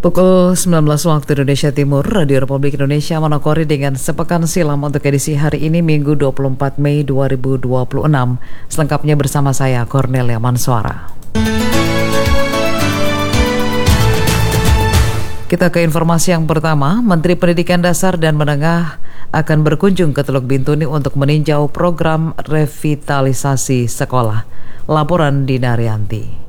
Pukul 19 waktu Indonesia Timur, Radio Republik Indonesia menokori dengan sepekan silam untuk edisi hari ini Minggu 24 Mei 2026. Selengkapnya bersama saya, Cornelia Manswara. Kita ke informasi yang pertama. Menteri Pendidikan Dasar dan Menengah akan berkunjung ke Teluk Bintuni untuk meninjau program revitalisasi sekolah. Laporan Dina Rianti.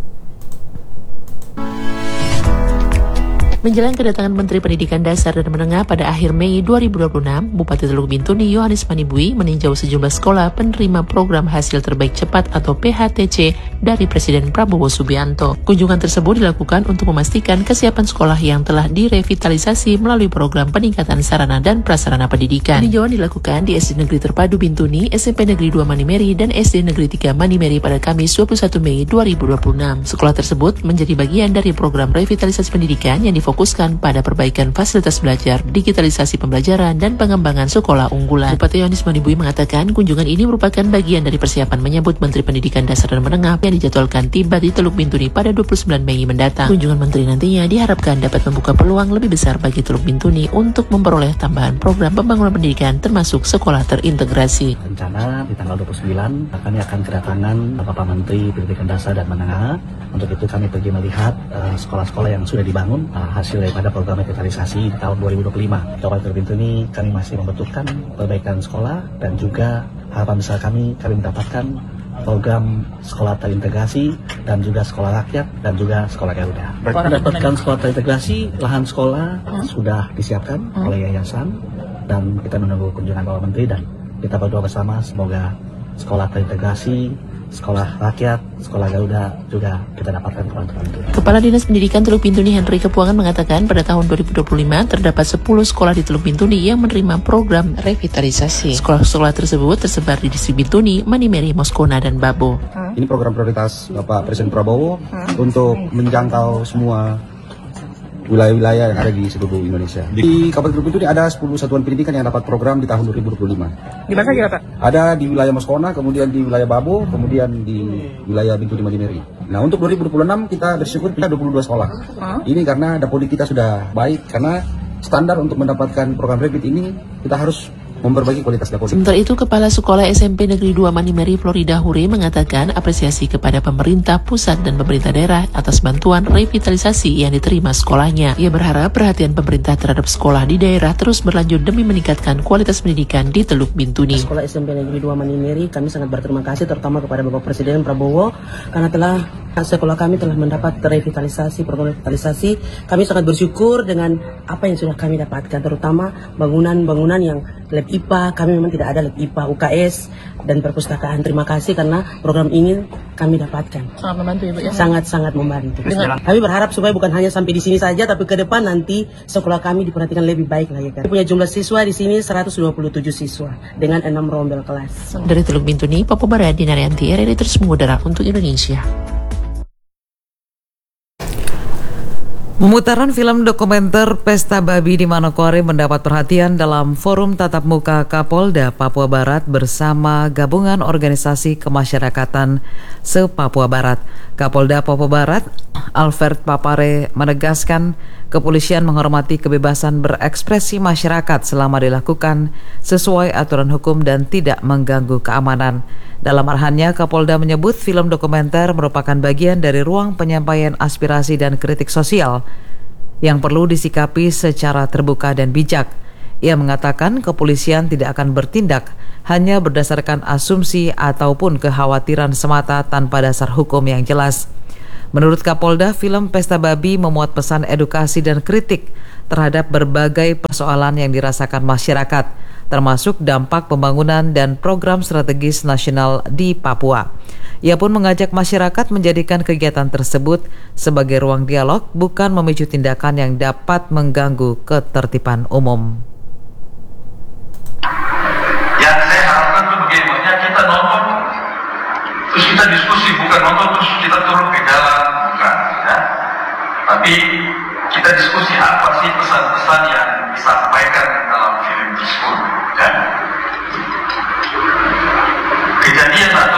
Menjelang kedatangan Menteri Pendidikan Dasar dan Menengah pada akhir Mei 2026, Bupati Teluk Bintuni Yohanes Manibui meninjau sejumlah sekolah penerima program hasil terbaik cepat atau PHTC dari Presiden Prabowo Subianto. Kunjungan tersebut dilakukan untuk memastikan kesiapan sekolah yang telah direvitalisasi melalui program peningkatan sarana dan prasarana pendidikan. Peninjauan dilakukan di SD Negeri Terpadu Bintuni, SMP Negeri 2 Manimeri, dan SD Negeri 3 Manimeri pada Kamis 21 Mei 2026. Sekolah tersebut menjadi bagian dari program revitalisasi pendidikan yang fokuskan pada perbaikan fasilitas belajar, digitalisasi pembelajaran, dan pengembangan sekolah unggulan. Bupati Yohanes Manibui mengatakan kunjungan ini merupakan bagian dari persiapan menyambut Menteri Pendidikan Dasar dan Menengah yang dijadwalkan tiba di Teluk Bintuni pada 29 Mei mendatang. Kunjungan Menteri nantinya diharapkan dapat membuka peluang lebih besar bagi Teluk Bintuni untuk memperoleh tambahan program pembangunan pendidikan termasuk sekolah terintegrasi. Rencana di tanggal 29 kami akan kedatangan Bapak Menteri Pendidikan Dasar dan Menengah. Untuk itu kami pergi melihat sekolah-sekolah yang sudah dibangun hasil daripada program revitalisasi di tahun 2025. Kabupaten Teluk Bintuni kami masih membutuhkan perbaikan sekolah dan juga harapan besar kami mendapatkan program sekolah terintegrasi dan juga sekolah rakyat dan juga sekolah Garuda. Mendapatkan sekolah terintegrasi, lahan sekolah sudah disiapkan oleh yayasan dan kita menunggu kunjungan Bapak Menteri dan kita berdoa bersama semoga sekolah terintegrasi, sekolah rakyat, sekolah Garuda juga kita dapatkan teman-teman itu. Kepala Dinas Pendidikan Teluk Bintuni Henry Kepuangan mengatakan pada tahun 2025 terdapat 10 sekolah di Teluk Bintuni yang menerima program revitalisasi. Sekolah-sekolah tersebut tersebar di distrik Bintuni, Manimeri, Moskona, dan Babo. Ini program prioritas Bapak Presiden Prabowo untuk menjangkau semua wilayah-wilayah yang ada di seluruh Indonesia. Di Kabupaten Teluk Bintuni ada 10 satuan pendidikan yang dapat program di tahun 2025. Di mana saja, Pak? Ada di wilayah Moskona, kemudian di wilayah Babo, kemudian di wilayah Bintuni Manimeri. Nah, untuk 2026 kita bersyukur kita 22 sekolah. Ini karena dapur kita sudah baik, karena standar untuk mendapatkan program revit ini kita harus memperbaiki kualitas dapur. Sementara itu, Kepala Sekolah SMP Negeri 2 Manimeri Florida Hure mengatakan apresiasi kepada pemerintah pusat dan pemerintah daerah atas bantuan revitalisasi yang diterima sekolahnya. Ia berharap perhatian pemerintah terhadap sekolah di daerah terus berlanjut demi meningkatkan kualitas pendidikan di Teluk Bintuni. Sekolah SMP Negeri 2 Manimeri, kami sangat berterima kasih terutama kepada Bapak Presiden Prabowo karena sekolah kami telah mendapat revitalisasi, program revitalisasi. Kami sangat bersyukur dengan apa yang sudah kami dapatkan, terutama bangunan-bangunan yang lab IPA, kami memang tidak ada lab IPA, UKS, dan perpustakaan. Terima kasih karena program ini kami dapatkan. Sangat membantu ya, Bu, ya? Sangat membantu. Kami berharap supaya bukan hanya sampai di sini saja, tapi ke depan nanti sekolah kami diperhatikan lebih baik lagi. Kami punya jumlah siswa di sini 127 siswa dengan 6 rombel kelas. Dari Teluk Bintuni, Papua Barat, Dina Rianti, RRI terus mengudara untuk Indonesia. Pemutaran film dokumenter Pesta Babi di Manokwari mendapat perhatian dalam forum tatap muka Kapolda Papua Barat bersama Gabungan Organisasi Kemasyarakatan se-Papua Barat. Kapolda Papua Barat, Alfred Papare, menegaskan kepolisian menghormati kebebasan berekspresi masyarakat selama dilakukan sesuai aturan hukum dan tidak mengganggu keamanan. Dalam arahannya, Kapolda menyebut film dokumenter merupakan bagian dari ruang penyampaian aspirasi dan kritik sosial yang perlu disikapi secara terbuka dan bijak. Ia mengatakan kepolisian tidak akan bertindak hanya berdasarkan asumsi ataupun kekhawatiran semata tanpa dasar hukum yang jelas. Menurut Kapolda, film Pesta Babi memuat pesan edukasi dan kritik terhadap berbagai persoalan yang dirasakan masyarakat, termasuk dampak pembangunan dan program strategis nasional di Papua. Ia pun mengajak masyarakat menjadikan kegiatan tersebut sebagai ruang dialog, bukan memicu tindakan yang dapat mengganggu ketertiban umum. Yang saya harapkan itu bagaimana kita nonton, terus kita diskusi, bukan nonton terus kita turun ke jalan, bukan, ya. Tapi kita diskusi apa sih pesan-pesan yang disampaikan dalam film tersebut, kan? Kejadian atau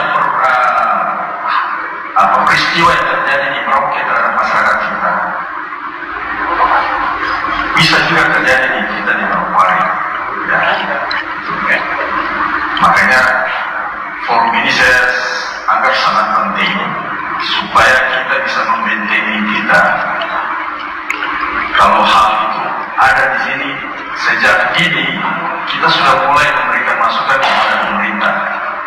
peristiwa yang terjadi di Merauke terhadap masyarakat kita bisa juga terjadi di kita di Manokwari. Ya. Makanya forum ini saya anggap sangat penting supaya kita bisa membentengi kita. Kalau hal itu ada di sini sejak dini, kita sudah mulai memberikan masukan kepada pemerintah.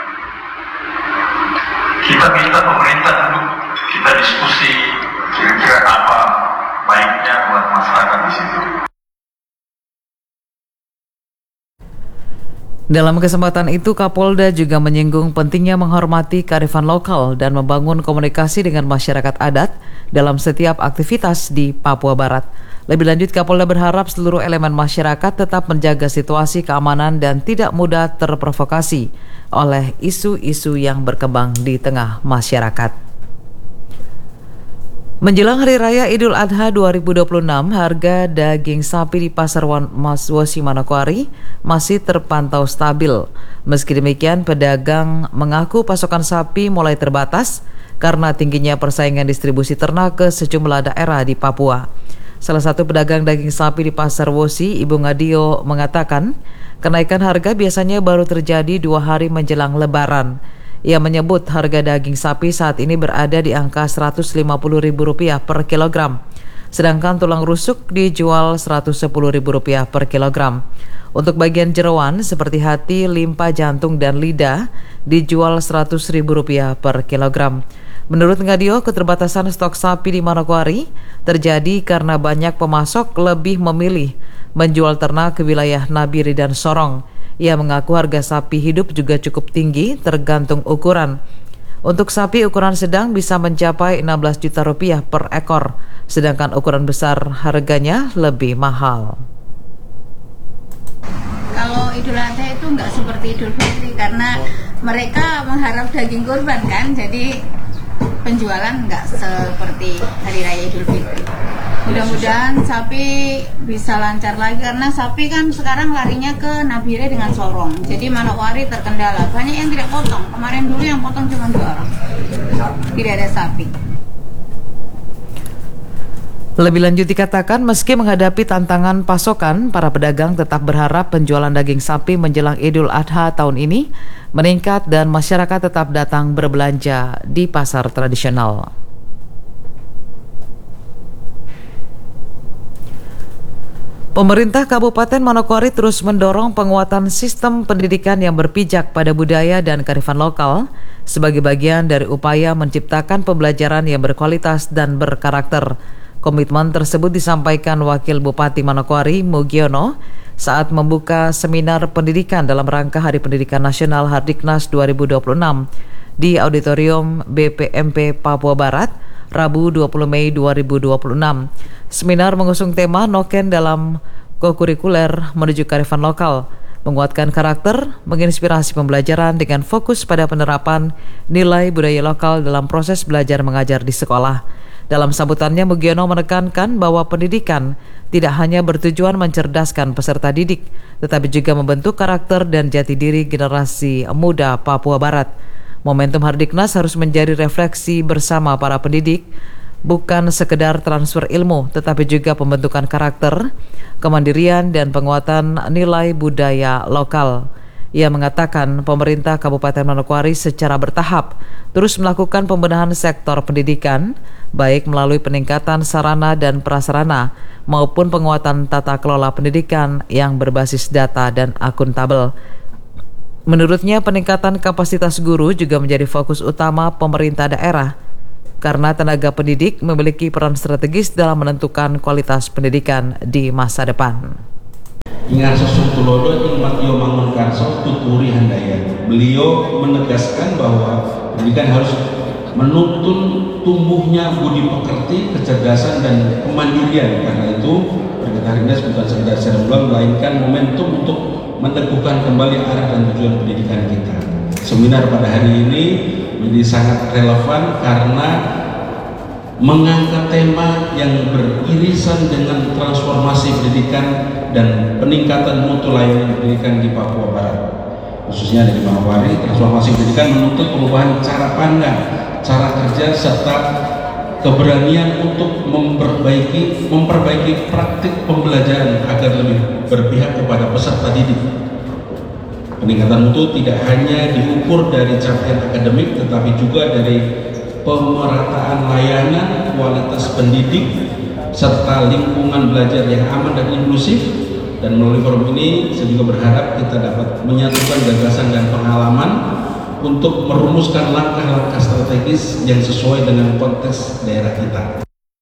Kita minta pemerintah duduk, kita diskusi kira-kira apa baiknya buat masyarakat di situ. Dalam kesempatan itu, Kapolda juga menyinggung pentingnya menghormati kearifan lokal dan membangun komunikasi dengan masyarakat adat dalam setiap aktivitas di Papua Barat. Lebih lanjut, Kapolda berharap seluruh elemen masyarakat tetap menjaga situasi keamanan dan tidak mudah terprovokasi oleh isu-isu yang berkembang di tengah masyarakat. Menjelang Hari Raya Idul Adha 2026, harga daging sapi di Pasar Wosi Manokwari masih terpantau stabil. Meski demikian, pedagang mengaku pasokan sapi mulai terbatas karena tingginya persaingan distribusi ternak ke sejumlah daerah di Papua. Salah satu pedagang daging sapi di Pasar Wosi, Ibu Ngadio, mengatakan kenaikan harga biasanya baru terjadi 2 hari menjelang Lebaran. Ia menyebut harga daging sapi saat ini berada di angka Rp150.000 per kilogram, sedangkan tulang rusuk dijual Rp110.000 per kilogram. Untuk bagian jeroan seperti hati, limpa, jantung, dan lidah dijual Rp100.000 per kilogram. Menurut Ngadio, keterbatasan stok sapi di Manokwari terjadi karena banyak pemasok lebih memilih menjual ternak ke wilayah Nabire dan Sorong. Ia mengaku harga sapi hidup juga cukup tinggi tergantung ukuran. Untuk sapi ukuran sedang bisa mencapai Rp16 juta per ekor, sedangkan ukuran besar harganya lebih mahal. Kalau Idul Adha itu nggak seperti Idul Fitri karena mereka mengharap daging kurban kan, jadi penjualan nggak seperti Hari Raya Idul Fitri. Mudah-mudahan sapi bisa lancar lagi karena sapi kan sekarang larinya ke Nabire dengan Sorong. Jadi Manokwari terkendala. Banyak yang tidak potong. Kemarin dulu yang potong cuma 2 orang. Tidak ada sapi. Lebih lanjut dikatakan, meski menghadapi tantangan pasokan, para pedagang tetap berharap penjualan daging sapi menjelang Idul Adha tahun ini meningkat dan masyarakat tetap datang berbelanja di pasar tradisional. Pemerintah Kabupaten Manokwari terus mendorong penguatan sistem pendidikan yang berpijak pada budaya dan kearifan lokal sebagai bagian dari upaya menciptakan pembelajaran yang berkualitas dan berkarakter. Komitmen tersebut disampaikan Wakil Bupati Manokwari, Mugiono, saat membuka seminar pendidikan dalam rangka Hari Pendidikan Nasional Hardiknas 2026 di Auditorium BPMP Papua Barat, Rabu 20 Mei 2026. Seminar mengusung tema Noken dalam kokurikuler menuju kearifan lokal, menguatkan karakter, menginspirasi pembelajaran dengan fokus pada penerapan nilai budaya lokal dalam proses belajar mengajar di sekolah. Dalam sambutannya, Mugiono menekankan bahwa pendidikan tidak hanya bertujuan mencerdaskan peserta didik, tetapi juga membentuk karakter dan jati diri generasi muda Papua Barat. Momentum Hardiknas harus menjadi refleksi bersama para pendidik, bukan sekedar transfer ilmu, tetapi juga pembentukan karakter, kemandirian, dan penguatan nilai budaya lokal. Ia mengatakan pemerintah Kabupaten Manokwari secara bertahap terus melakukan pembenahan sektor pendidikan, baik melalui peningkatan sarana dan prasarana maupun penguatan tata kelola pendidikan yang berbasis data dan akuntabel. Menurutnya, peningkatan kapasitas guru juga menjadi fokus utama pemerintah daerah karena tenaga pendidik memiliki peran strategis dalam menentukan kualitas pendidikan di masa depan. Ingat Susutulodo Ingmatio Mangunkarso Tuturi Handayani. Beliau menegaskan bahwa pendidikan harus menuntun tumbuhnya budi pekerti, kecerdasan, dan kemandirian. Karena itu, Hardiknas bukan sekedar secara ulang, melainkan momentum untuk meneguhkan kembali arah dan tujuan pendidikan kita. Seminar pada hari ini menjadi sangat relevan karena mengangkat tema yang beririsan dengan transformasi pendidikan dan peningkatan mutu layanan pendidikan di Papua Barat, khususnya di Manokwari. Transformasi pendidikan menuntut perubahan cara pandang, cara kerja, serta keberanian untuk memperbaiki praktik pembelajaran agar lebih berpihak kepada peserta didik. Peningkatan mutu tidak hanya diukur dari capaian akademik, tetapi juga dari pemerataan layanan, kualitas pendidik, serta lingkungan belajar yang aman dan inklusif. Dan melalui forum ini saya juga berharap kita dapat menyatukan gagasan dan pengalaman untuk merumuskan langkah-langkah strategis yang sesuai dengan konteks daerah kita.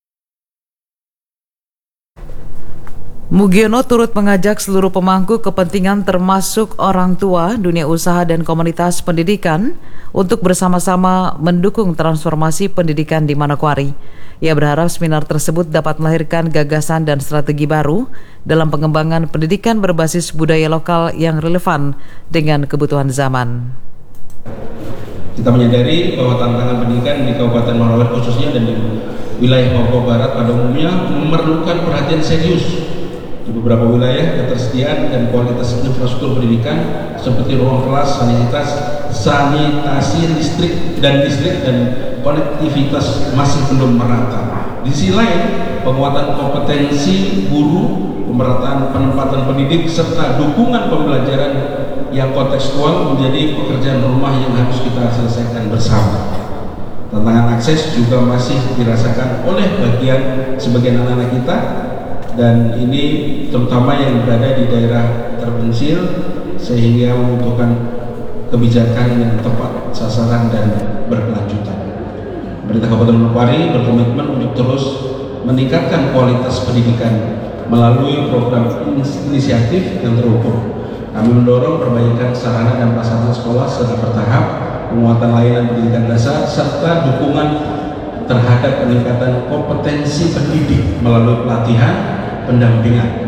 Mugiono turut mengajak seluruh pemangku kepentingan termasuk orang tua, dunia usaha dan komunitas pendidikan untuk bersama-sama mendukung transformasi pendidikan di Manokwari. Ia berharap seminar tersebut dapat melahirkan gagasan dan strategi baru dalam pengembangan pendidikan berbasis budaya lokal yang relevan dengan kebutuhan zaman. Kita menyadari bahwa tantangan pendidikan di Kabupaten Manokwari khususnya dan di wilayah Papua Barat pada umumnya memerlukan perhatian serius. Di beberapa wilayah, ketersediaan dan kualitas infrastruktur pendidikan seperti ruang kelas, sanitasi listrik dan konektivitas masih belum merata. Di sisi lain, penguatan kompetensi guru, pemerataan penempatan pendidik, serta dukungan pembelajaran yang kontekstual menjadi pekerjaan rumah yang harus kita selesaikan bersama. Tantangan akses juga masih dirasakan oleh sebagian anak-anak kita, dan ini terutama yang berada di daerah terpencil, sehingga membutuhkan kebijakan yang tepat sasaran dan berkelanjutan. Pemerintah Kabupaten Manokwari berkomitmen untuk terus meningkatkan kualitas pendidikan melalui program inisiatif yang terukur. Kami mendorong perbaikan sarana dan prasarana sekolah secara bertahap, penguatan layanan pendidikan dasar, serta dukungan terhadap peningkatan kompetensi pendidik melalui pelatihan, pendampingan,